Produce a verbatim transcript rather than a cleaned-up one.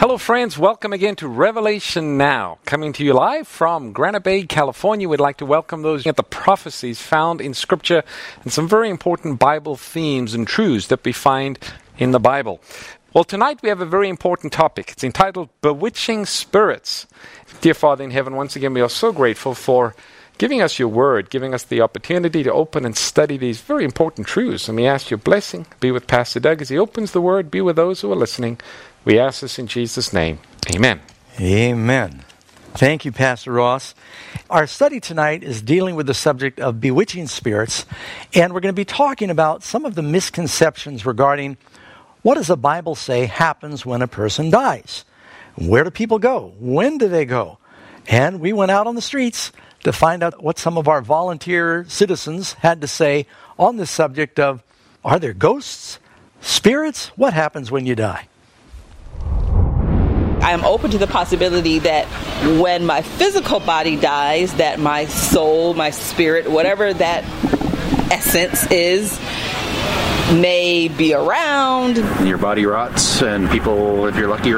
Hello friends, welcome again to Revelation Now, coming to you live from Granite Bay, California. We'd like to welcome those at the prophecies found in Scripture and some very important Bible themes and truths that we find in the Bible. Well, tonight we have a very important topic. It's entitled Bewitching Spirits. Dear Father in heaven, once again we are so grateful for giving us your word, giving us the opportunity to open and study these very important truths. And we ask your blessing, be with Pastor Doug as he opens the word, be with those who are listening. We ask this in Jesus' name. Amen. Amen. Thank you, Pastor Ross. Our study tonight is dealing with the subject of bewitching spirits, and we're going to be talking about some of the misconceptions regarding what does the Bible say happens when a person dies? Where do people go? When do they go? And we went out on the streets to find out what some of our volunteer citizens had to say on the subject of, are there ghosts, spirits? What happens when you die? I am open to the possibility that when my physical body dies, that my soul, my spirit, whatever that essence is, may be around. Your body rots, and people, if you're lucky,